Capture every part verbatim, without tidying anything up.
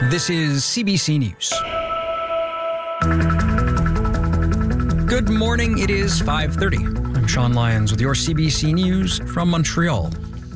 This is C B C News. Good morning. It is five thirty. I'm Sean Lyons with your C B C News from Montreal.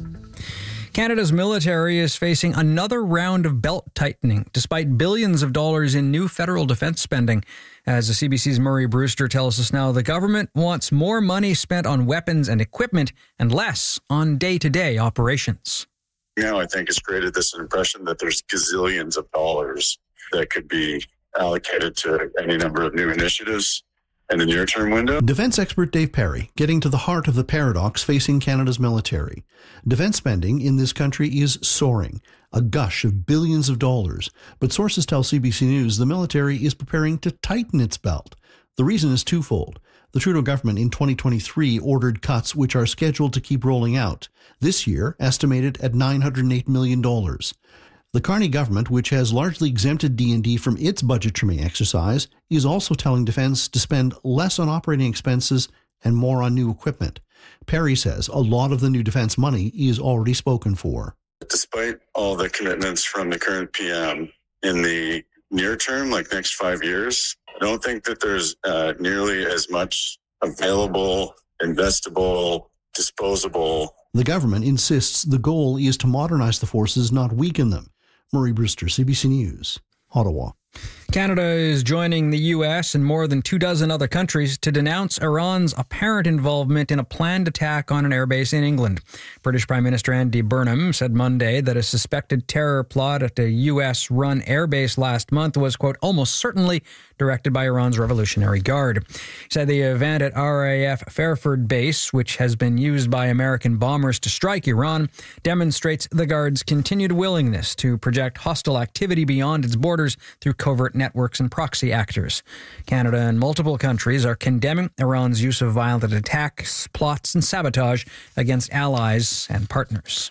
Canada's military is facing another round of belt tightening, despite billions of dollars in new federal defense spending. As the C B C's Murray Brewster tells us now, the government wants more money spent on weapons and equipment and less on day-to-day operations. Now, I think it's created this impression that there's gazillions of dollars that could be allocated to any number of new initiatives in the near-term window. Defense expert Dave Perry getting to the heart of the paradox facing Canada's military. Defense spending in this country is soaring, a gush of billions of dollars. But sources tell C B C News the military is preparing to tighten its belt. The reason is twofold. The Trudeau government in twenty twenty-three ordered cuts which are scheduled to keep rolling out. This year, estimated at nine hundred eight million dollars. The Carney government, which has largely exempted D and D from its budget trimming exercise, is also telling Defence to spend less on operating expenses and more on new equipment. Perry says a lot of the new defence money is already spoken for. Despite all the commitments from the current P M in the near term, like next five years, I don't think that there's uh, nearly as much available, investable, disposable. The government insists the goal is to modernize the forces, not weaken them. Murray Brewster, C B C News, Ottawa. Canada is joining the U S and more than two dozen other countries to denounce Iran's apparent involvement in a planned attack on an airbase in England. British Prime Minister Andy Burnham said Monday that a suspected terror plot at a U S-run airbase last month was, quote, almost certainly directed by Iran's Revolutionary Guard. He said the event at R A F Fairford Base, which has been used by American bombers to strike Iran, demonstrates the Guard's continued willingness to project hostile activity beyond its borders through covert networks and proxy actors. Canada and multiple countries are condemning Iran's use of violent attacks, plots, and sabotage against allies and partners.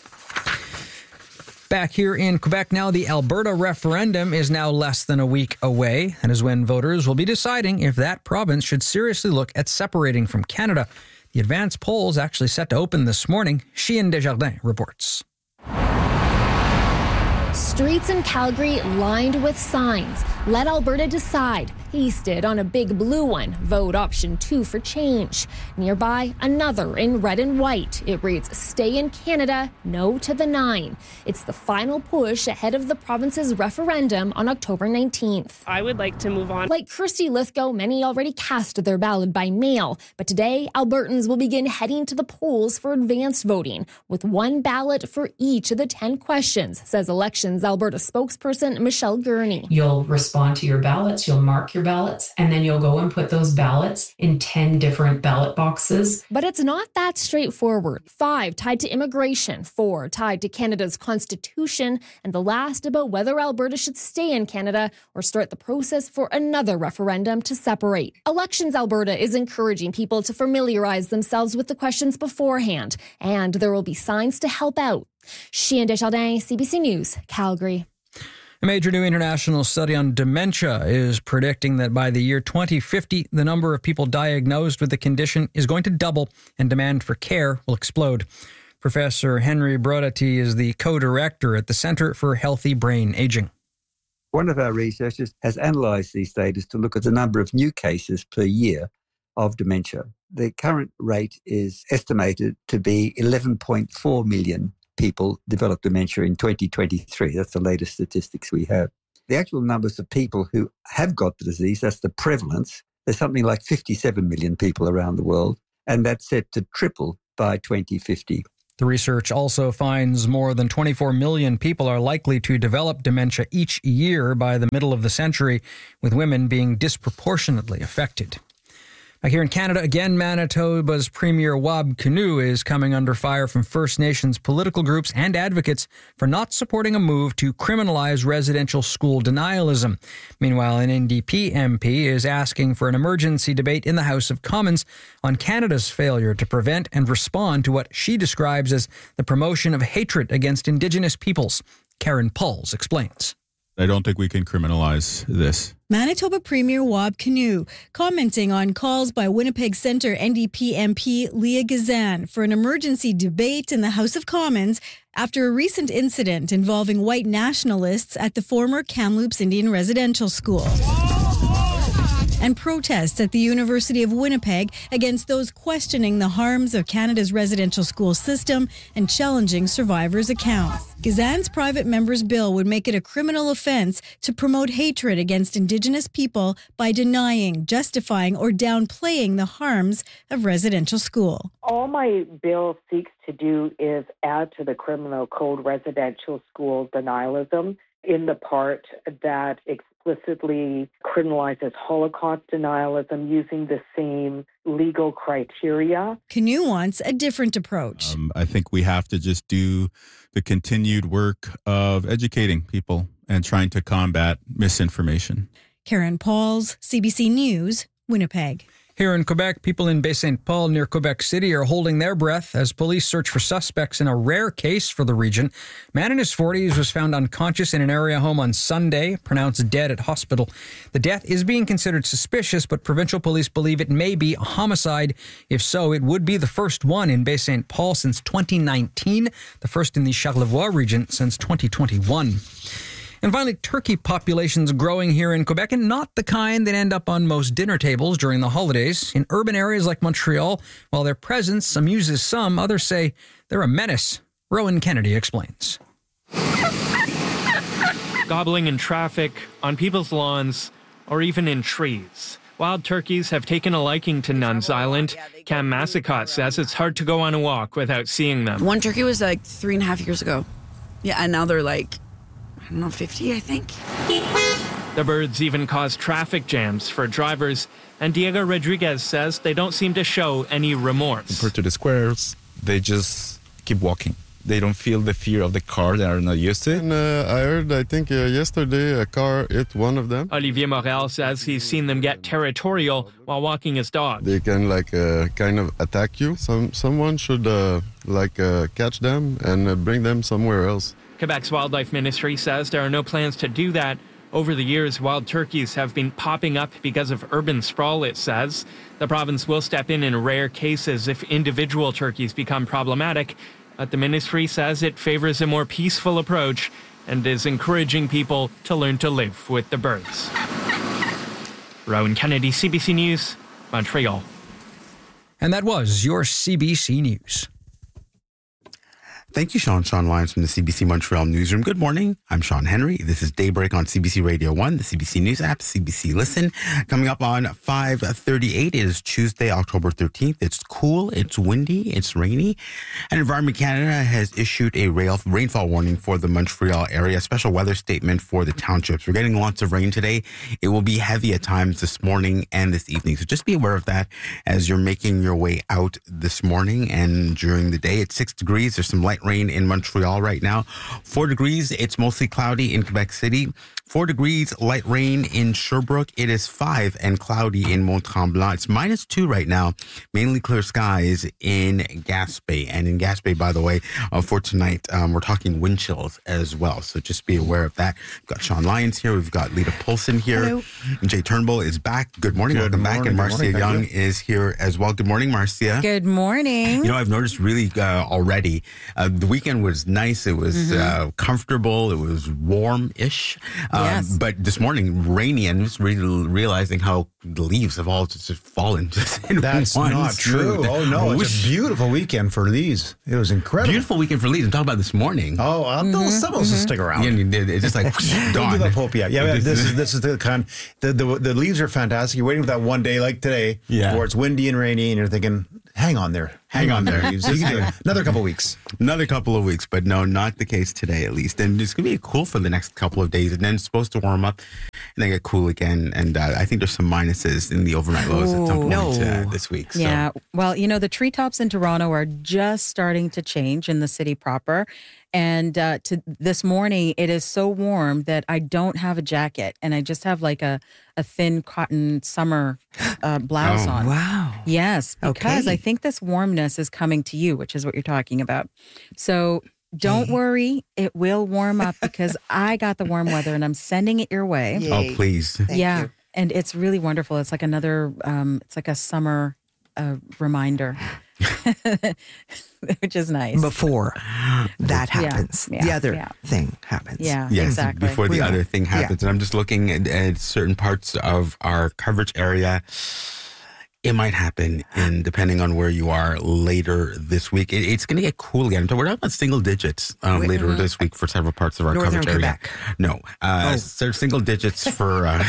Back here in Quebec now, the Alberta referendum is now less than a week away. That is when voters will be deciding if that province should seriously look at separating from Canada. The advance poll is actually set to open this morning. Chien Desjardins reports. Streets in Calgary lined with signs. Let Alberta decide. Pasted on a big blue one. Vote option two for change. Nearby, another in red and white. It reads, stay in Canada, no to the nine. It's the final push ahead of the province's referendum on October nineteenth. I would like to move on. Like Kirsty Lithgow, many already cast their ballot by mail. But today, Albertans will begin heading to the polls for advanced voting, with one ballot for each of the ten questions, says Elections Alberta spokesperson Michelle Gurney. You'll respond to your ballots, you'll mark your ballots, and then you'll go and put those ballots in ten different ballot boxes. But it's not that straightforward. Five tied to immigration, four tied to Canada's constitution, and the last about whether Alberta should stay in Canada or start the process for another referendum to separate. Elections Alberta is encouraging people to familiarize themselves with the questions beforehand, and there will be signs to help out. Chien Desjardins, C B C News, Calgary. A major new international study on dementia is predicting that by the year twenty fifty, the number of people diagnosed with the condition is going to double and demand for care will explode. Professor Henry Brodaty is the co-director at the Centre for Healthy Brain Aging. One of our researchers has analysed these data to look at the number of new cases per year of dementia. The current rate is estimated to be eleven point four million people develop dementia in twenty twenty-three. That's the latest statistics we have. The actual numbers of people who have got the disease, that's the prevalence, there's something like fifty-seven million people around the world, and that's set to triple by twenty fifty. The research also finds more than twenty-four million people are likely to develop dementia each year by the middle of the century, with women being disproportionately affected. Back here in Canada, again, Manitoba's Premier Wab Kinew is coming under fire from First Nations political groups and advocates for not supporting a move to criminalize residential school denialism. Meanwhile, an N D P M P is asking for an emergency debate in the House of Commons on Canada's failure to prevent and respond to what she describes as the promotion of hatred against Indigenous peoples. Karen Pauls explains. I don't think we can criminalize this. Manitoba Premier Wab Kinew commenting on calls by Winnipeg Centre N D P M P Leah Gazan for an emergency debate in the House of Commons after a recent incident involving white nationalists at the former Kamloops Indian Residential School. And protests at the University of Winnipeg against those questioning the harms of Canada's residential school system and challenging survivors' accounts. Gazan's private member's bill would make it a criminal offence to promote hatred against Indigenous people by denying, justifying, or downplaying the harms of residential school. All my bill seeks to do is add to the criminal code residential school denialism in the part that explicitly criminalizes Holocaust denialism using the same legal criteria. Kinew wants a different approach. Um, I think we have to just do the continued work of educating people and trying to combat misinformation. Karen Pauls, C B C News, Winnipeg. Here in Quebec, people in Baie-Saint Paul near Quebec City are holding their breath as police search for suspects in a rare case for the region. Man in his forties was found unconscious in an area home on Sunday, pronounced dead at hospital. The death is being considered suspicious, but provincial police believe it may be a homicide. If so, it would be the first one in Baie-Saint Paul since twenty nineteen, the first in the Charlevoix region since twenty twenty-one. And finally, turkey populations growing here in Quebec, and not the kind that end up on most dinner tables during the holidays. In urban areas like Montreal, while their presence amuses some, others say they're a menace. Rowan Kennedy explains. Gobbling in traffic, on people's lawns, or even in trees. Wild turkeys have taken a liking to Nuns Island. Cam Massicott says it's hard to go on a walk without seeing them. One turkey was like three and a half years ago. Yeah, and now they're like, I don't know, fifty, I think. The birds even cause traffic jams for drivers, and Diego Rodriguez says they don't seem to show any remorse. Compared to the squirrels, they just keep walking. They don't feel the fear of the car. They are not used to it. And, uh, I heard, I think uh, yesterday, a car hit one of them. Olivier Morel says he's seen them get territorial while walking his dog. They can like uh, kind of attack you. Some Someone should uh, like uh, catch them and uh, bring them somewhere else. Quebec's Wildlife Ministry says there are no plans to do that. Over the years, wild turkeys have been popping up because of urban sprawl, it says. The province will step in in rare cases if individual turkeys become problematic, but the ministry says it favors a more peaceful approach and is encouraging people to learn to live with the birds. Rowan Kennedy, C B C News, Montreal. And that was your C B C News. Thank you, Sean. Sean Lyons from the C B C Montreal Newsroom. Good morning. I'm Sean Henry. This is Daybreak on C B C Radio one, the C B C News app, C B C Listen. Coming up on five thirty-eight, it is Tuesday, October thirteenth. It's cool, it's windy, it's rainy. And Environment Canada has issued a rail, rainfall warning for the Montreal area, special weather statement for the townships. We're getting lots of rain today. It will be heavy at times this morning and this evening. So just be aware of that as you're making your way out this morning and during the day. It's six degrees. There's some light rain in Montreal right now. Four degrees. It's mostly cloudy in Quebec City. Four degrees, light rain in Sherbrooke. It is five and cloudy in Mont-Tremblant. It's minus two right now. Mainly clear skies in Gaspé. And in Gaspé, by the way, uh, for tonight, um, we're talking wind chills as well. So just be aware of that. We've got Sean Lyons here. We've got Lita Poulsen here. Hello. Jay Turnbull is back. Good morning. Good Welcome morning. back. And Good Marcia morning. Young Thank is here as well. Good morning, Marcia. Good morning. You know, I've noticed really uh, already, uh, the weekend was nice. It was Mm-hmm. uh, comfortable. It was warm-ish. Um, Yes. But this morning, rainy, and just really realizing how the leaves have all just fallen just in That's one not true. swoop. Oh, no. It's Whoosh. a beautiful weekend for leaves. It was incredible. Beautiful weekend for leaves. I'm talking about this morning. Oh, uh, mm-hmm. some will Mhm. stick around. Yeah, you did. It's just like Don't gone. give up hope yet. Yeah, yeah, this is this is the kind. The, the the leaves are fantastic. You're waiting for that one day like today, Yeah. where it's windy and rainy, and you're thinking, "Hang on there, Hang on there. leaves. You can do it. Another couple of weeks. Another couple of weeks, but no, not the case today, at least. And it's going to be cool for the next couple of days, and then it's supposed to warm up and then get cool again. And uh, I think there's some minuses in the overnight lows at some point no. uh, this week. So. Yeah. Well, you know, the treetops in Toronto are just starting to change in the city proper. And uh, to this morning, it is so warm that I don't have a jacket, and I just have like a, a thin cotton summer uh, blouse Oh. on. Wow. Yes, because Okay. I think this warmness is coming to you, which is what you're talking about. So Don't worry, it will warm up because I got the warm weather and I'm sending it your way. Yay. Oh, please. Thank yeah. you. And it's really wonderful. It's like another, um, it's like a summer uh, reminder, which is nice. Before that happens, Yeah, yeah, the other yeah. thing happens. Yeah, Yes, exactly. before the Yeah. other thing Yeah. happens. And I'm just looking at, at certain parts of our coverage area. It might happen, in depending on where you are later this week. It, it's going to get cool again. So we're talking about single digits um, Wait, later mhm. this week for several parts of our Northern coverage area. Quebec. No, uh, Oh. so single digits for. Uh,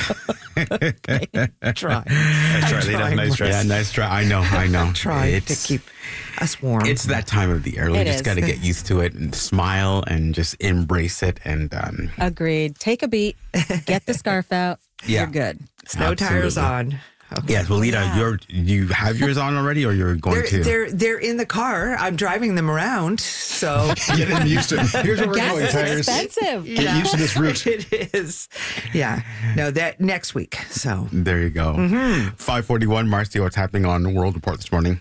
Try. Nice try, Lita. Nice try. Yeah, nice try. I know, I know. Try It's- to keep us warm. It's that time of the year. We It just is. got to get used to it and smile and just embrace it. And um, Agreed. Take a beat, get the scarf out. Yeah. You're good. Snow tires absolutely. on. yes, well, Lita, you're you have yours on already, or you're going They're, to? they're they're in the car. I'm driving them around, so Get them used to it. Here's where we're Gas going, is tires. expensive. Get used to this route. It is. Yeah. No, that next week. So There you go. Mm-hmm. five forty-one, Marcia, what's happening on World Report this morning?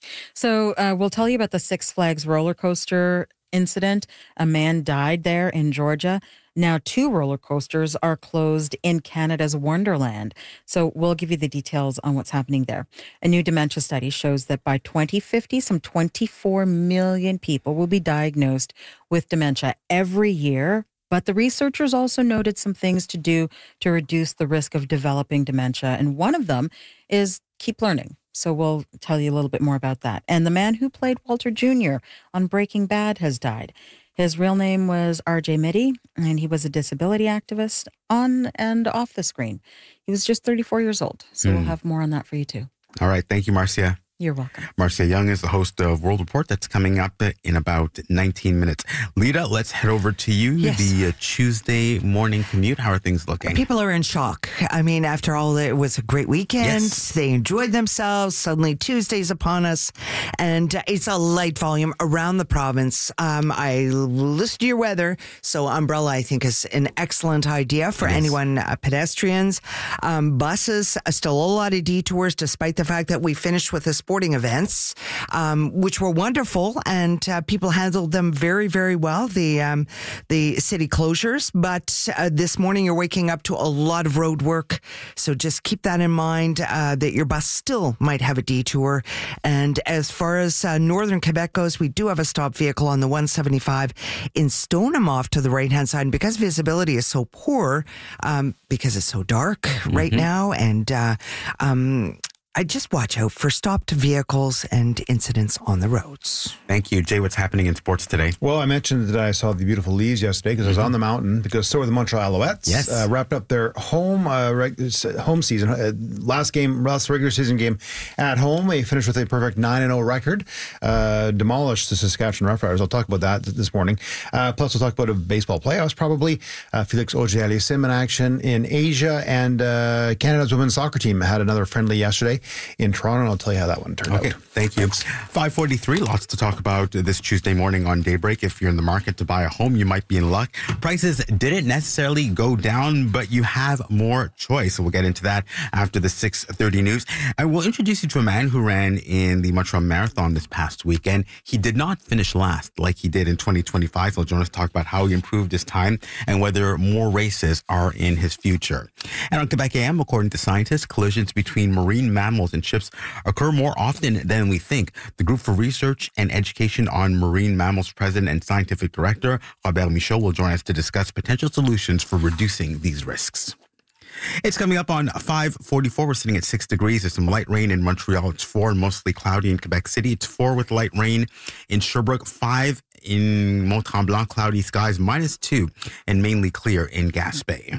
So uh, we'll tell you about the Six Flags roller coaster incident. A man died there in Georgia. Now, two roller coasters are closed in Canada's Wonderland. So we'll give you the details on what's happening there. A new dementia study shows that by twenty fifty, some twenty-four million people will be diagnosed with dementia every year. But the researchers also noted some things to do to reduce the risk of developing dementia. And one of them is keep learning. So we'll tell you a little bit more about that. And the man who played Walter Junior on Breaking Bad has died. His real name was R J Mitte, and he was a disability activist on and off the screen. He was just thirty-four years old. So Mm. we'll have more on that for you too. All right. Thank you, Marcia. You're welcome. Marcia Young is the host of World Report. That's coming up in about nineteen minutes. Lita, let's head over to you. Yes. The uh, Tuesday morning commute. How are things looking? people are in shock. I mean, after all, it was a great weekend. Yes. They enjoyed themselves. Suddenly, Tuesday's upon us, and uh, it's a light volume around the province. Um, I listened to your weather, so umbrella, I think, is an excellent idea for Yes. anyone, uh, pedestrians, um, buses. Uh, still a lot of detours, despite the fact that we finished with the sporting events, um, which were wonderful, and uh, people handled them very, very well. The um, the city closures, but uh, this morning you're waking up to a lot of road work, so just keep that in mind. Uh, that your bus still might have a detour. And as far as uh, northern Quebec goes, we do have a stop vehicle on the one seventy-five in Stoneham off to the right hand side, and because visibility is so poor, um, because it's so dark right Mhm. now, and uh, um. I just watch out for stopped vehicles and incidents on the roads. Thank you. Jay, what's happening in sports today? Well, I mentioned that I saw the beautiful leaves yesterday because I was on the mountain, because so were the Montreal Alouettes. Yes. Uh, wrapped up their home uh, reg- home season, uh, last game, last regular season game at home. They finished with a perfect nine and oh record, uh, demolished the Saskatchewan Roughriders. I'll talk about that th- this morning. Uh, plus, we'll talk about a baseball playoffs probably. Uh, Felix Auger-Aliassime in action in Asia, and uh, Canada's women's soccer team had another friendly yesterday in Toronto, and I'll tell you how that one turned Okay, out. thank you. five forty-three, lots to talk about this Tuesday morning on Daybreak. If you're in the market to buy a home, you might be in luck. Prices didn't necessarily go down, but you have more choice. So we'll get into that after the six thirty news. I will introduce you to a man who ran in the Montreal Marathon this past weekend. He did not finish last like he did in twenty twenty-five. He'll join us to talk about how he improved his time and whether more races are in his future. And on Quebec A M, according to scientists, collisions between marine mammals and ships occur more often than we think. The Group for Research and Education on Marine Mammals President and Scientific Director, Robert Michaud, will join us to discuss potential solutions for reducing these risks. It's coming up on five forty-four. We're sitting at six degrees. There's some light rain in Montreal. It's four, mostly cloudy in Quebec City. It's four with light rain in Sherbrooke, five in Mont-Tremblant, cloudy skies, minus two, and mainly clear in Gaspé.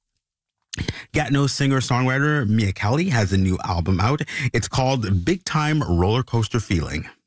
Gatineau singer-songwriter Mia Kelly has a new album out. It's called Big Time Roller Coaster Feeling.